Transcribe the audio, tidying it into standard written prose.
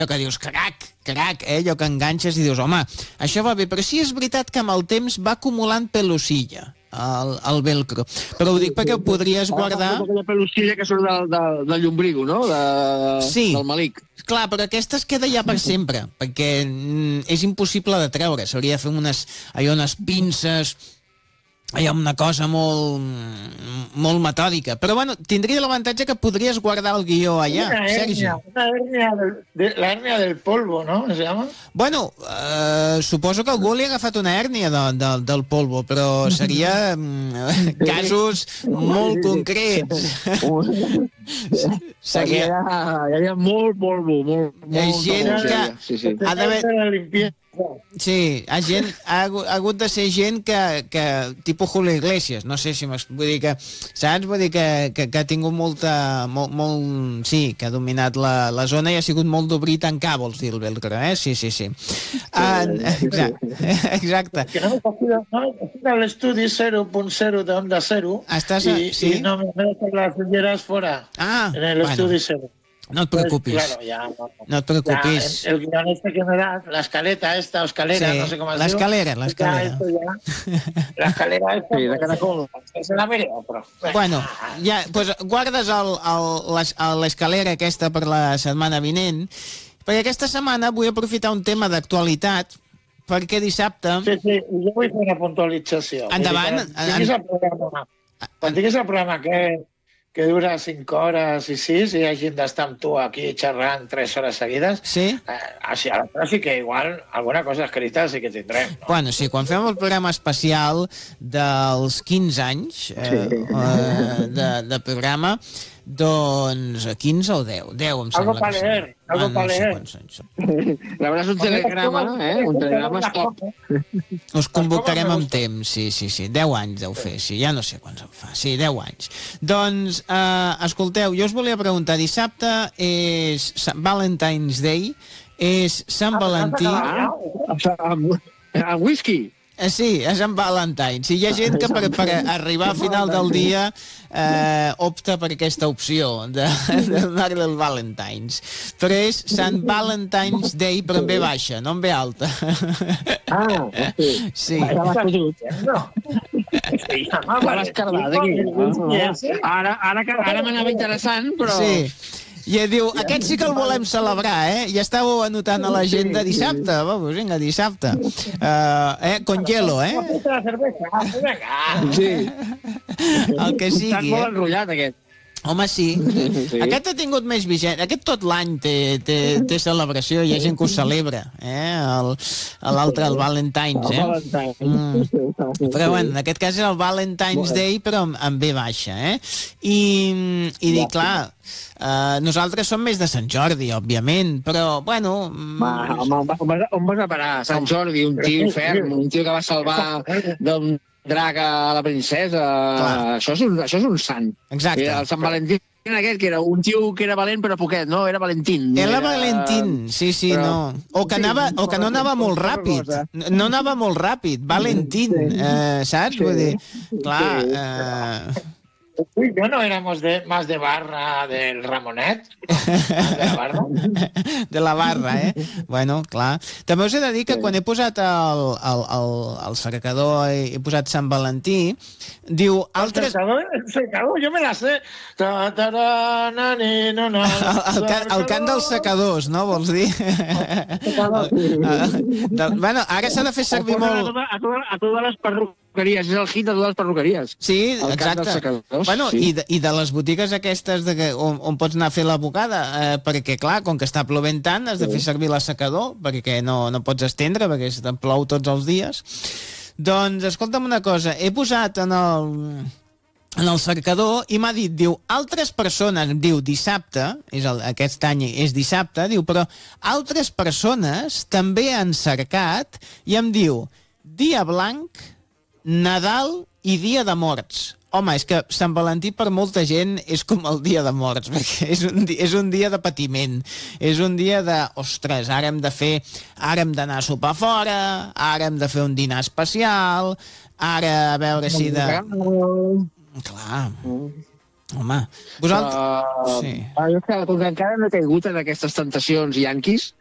que dius, crac, allò que enganxes i dius, home, això va bé, però sí és veritat que amb el temps va acumulant pelosilla, el velcro. Però ho dic perquè ho podries guardar... Aquella pelosilla que surt del llombrigo, no? Sí. Del malic. Clar, però aquesta es queda ja per sempre, perquè és impossible de treure. S'hauria de fer unes pinces... Hi ha una cosa molt metòdica. Però, bueno, tindria l'avantatge que podries guardar el guió allà, Sergi. La hernia del polvo, ¿no? ¿Se llama? Bueno, suposo que algú li ha agafat una hèrnia del polvo, però seria casos molt concrets. Hi havia molt polvo, molt... Gent que ha d'haver... Sí, ha hagut de ser gent que tipus Julio Iglesias, no sé si vull dir que, saps? Vull dir que ha tingut molt, sí, que ha dominat la zona i ha sigut molt d'obrir i tancar, vols dir, el velcro, sí. Exacte. Que no me al estudio 0.0 de Onda Cero y no me dejo las ulleras fuera en el estudio 0. No et preocupis. Pues, claro, ya, no et preocupis. El guión este que me das, la escaleta esta, o escalera, sí, no sé cómo es. L'escalera. La escalera esta. Sí, de caracol. Se la mireu, però... Bueno, ja, pues guardes l'escalera aquesta per la setmana vinent, perquè aquesta setmana vull aprofitar un tema d'actualitat, perquè dissabte... Sí, jo vull fer una puntualització. Endavant. Quan tinguis el programa que dura 5 hores i 6 i hagin d'estar amb tu aquí xerrant 3 hores seguides, sí? Així, sí que igual alguna cosa escrita sí que tindrem, no? Bueno, sí, quan fem el programa especial dels 15 anys de programa, doncs 15 o 10? 10 em sembla que sí. Algo para leer. Rebràs un telegrama, un telegrama stop. Us convocarem amb temps, sí. 10 anys deu fer, sí, ja no sé quants en fa. Sí, 10 anys. Doncs, escolteu, jo us volia preguntar, dissabte és Valentine's Day, és Sant Valentí... Amb whisky? Sí, és en Valentine. Sí, hi ha gent que per arribar a final del dia opta per aquesta opció de donar-li el Valentines. Però és Sant Valentine's Day, però en ve baixa, no en ve alta. Sí. L'has cardat aquí. Ara m'anava interessant, però... Sí. I diu, aquest sí que el volem celebrar, I estàveu anotant a l'agenda dissabte. Vamos, vinga, dissabte. Con hielo, Sí. El que sigui, Estàs molt enrotllat, aquest. Home, sí. Aquest ha tingut més vigent. Aquest tot l'any té celebració. Hi ha gent que ho celebra. L'altre, el Valentine's. Però, bueno, en aquest cas és el Valentine's Day, però amb B baixa. I dic, clar, nosaltres som més de Sant Jordi, òbviament, però, bueno... On vas a parar? Sant Jordi, un tio ferm, un tio que va salvar d'un drac a la princesa. Això és un sant. Exacte. El Sant Valentí aquest, que era un tio que era valent però poquet, no? Era Valentín. Era Valentín, sí, no. O que no anava molt ràpid. No anava molt ràpid. Valentín, saps? Vull dir, clar... Uy, yo no éramos más de barra del Ramonet. De la barra. De la barra, Bueno, clar. També us he de dir que quan he posat el cercador, he posat Sant Valentí, diu... El secador, jo me la sé. El cant dels secadors, no, vols dir? Bueno, ara s'ha de fer servir molt... A totes les perruqueries, és el hit de totes les perruqueries. Sí, exacte. Bueno, i de les botigues aquestes on pots anar a fer la bocada, perquè, clar, com que està plovent tant, has de fer servir l'assecador, perquè no pots estendre, perquè plou tots els dies. Doncs, escolta'm una cosa, he posat en el cercador i m'ha dit, diu, altres persones, diu, dissabte, aquest any és dissabte, diu, però altres persones també han cercat i em diu, dia blanc, Nadal i dia de morts. Home, és que Sant Valentí per molta gent és com el dia de morts, perquè és un dia de patiment, és un dia de, ostres, ara hem d'anar a sopar fora, ara hem de fer un dinar especial, ara a veure si de... Clar. Home, vosaltres... Jo és que, com que encara no he caigut en aquestes tentacions yanquis,